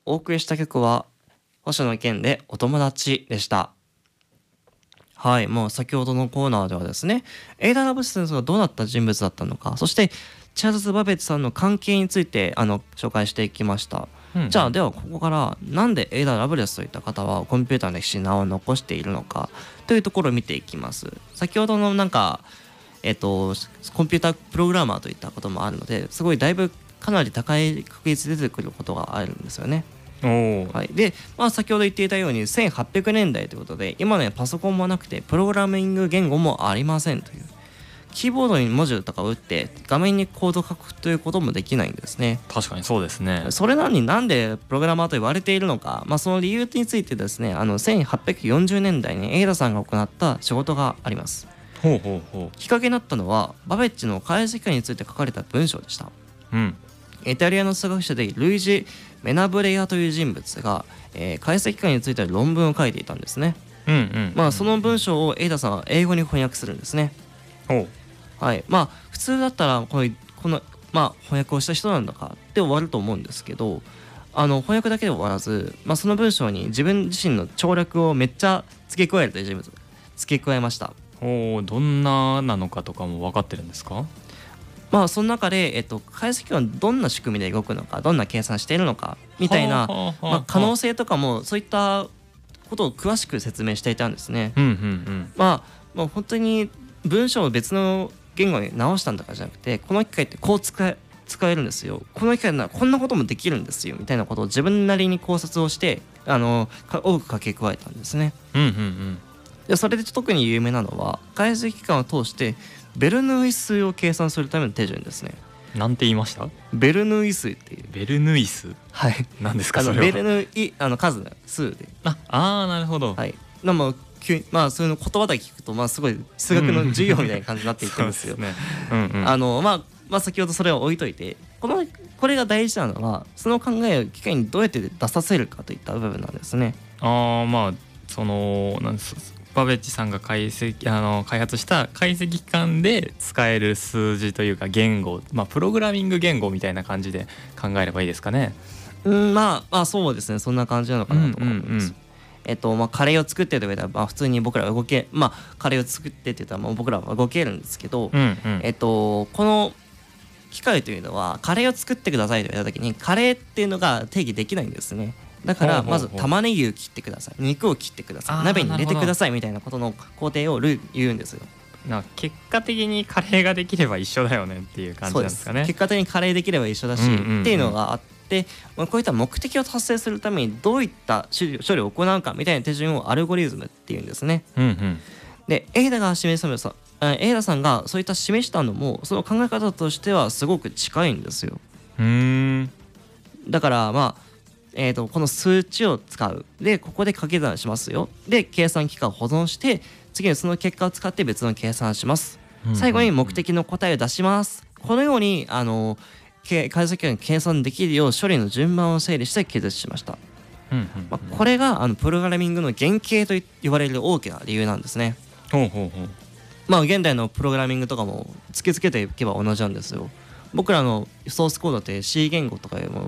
お送りした曲は星野源でお友達でした。はい、もう先ほどのコーナーではですね、エイダ・ラブスがどうなった人物だったのか、そしてチャールズ・バベッジさんの関係について紹介していきました。 うんうん、 じゃあではここからなんでエイダ・ラブレスといった方はコンピューターの歴史に名を残しているのかというところを見ていきます。先ほどのコンピュータープログラマーといったこともあるので、すごいだいぶかなり高い確率で出てくることがあるんですよね。はい、で、先ほど言っていたように1800年代ということで、今のパソコンもなくてプログラミング言語もありませんという、キーボードに文字とかを打って画面にコードを書くということもできないんですね。 確かにそうですね。 それなのになんでプログラマーと言われているのか、その理由についてですね、1840年代にエイダさんが行った仕事があります。 ほうほうほう。 きっかけになったのはバベッジの解析機について書かれた文章でした。 うん、 イタリアの数学者でルイージ・メナブレアという人物が、解析機について論文を書いていたんですね。その文章をエイダさんは英語に翻訳するんですね。はい、普通だったらこの翻訳をした人なんだかって終わると思うんですけど、翻訳だけで終わらず、その文章に自分自身の調略をめっちゃ付け加えるという人物付け加えました。 どんななのかとかも分かってるんですか？ その中で、解析はどんな仕組みで動くのか、どんな計算しているのかみたいな、可能性とかもそういったことを詳しく説明していたんですね。本当に文章を別の言語に直したんだからじゃなくて、この機械ってこう使えるんですよ、この機械ならこんなこともできるんですよみたいなことを自分なりに考察をして多く掛け加えたんですね。でそれで特に有名なのは解析機関を通してベルヌイ数を計算するための手順ですね。 なんて言いました？ ベルヌイ数っていう。 ベルヌイ数、 はい、 何ですかそれは？ ベルヌイ数数で、 なるほど。 はい、そういうの言葉だけ聞くとすごい数学の授業みたいな感じになっていってるんですよ。先ほどそれを置いといて、これが大事なのはその考えを機械にどうやって出させるかといった部分なんですね。 そのバベッジさんが開発した解析機関で使える数字というか言語、プログラミング言語みたいな感じで考えればいいですかね。 そうですね、そんな感じなのかなと思います。カレーを作ってと言ったら普通に僕らはカレーを作ってって言ったら僕らは動けるんですけど、この機械というのはカレーを作ってくださいと言われた時にカレーっていうのが定義できないんですね。だからまず玉ねぎを切ってください、肉を切ってください、鍋に入れてくださいみたいなことの工程を言うんですよ。 結果的にカレーができれば一緒だよねっていう感じなんですかね。 結果的にカレーできれば一緒だし、っていうのがあって、こういった目的を達成するためにどういった処理を行うかみたいな手順をアルゴリズムっていうんですね。でエイダさんがそういった示したのもその考え方としてはすごく近いんですよ。だからこの数値を使うでここで掛け算しますよで計算機関を保存して次にその結果を使って別の計算します、最後に目的の答えを出します。このように解析機関が計算できるよう処理の順番を整理して記述しました。これがプログラミングの原型と言われる大きな理由なんですね。現代のプログラミングとかも突きつけていけば同じなんですよ。僕らのソースコードって C 言語とかよりも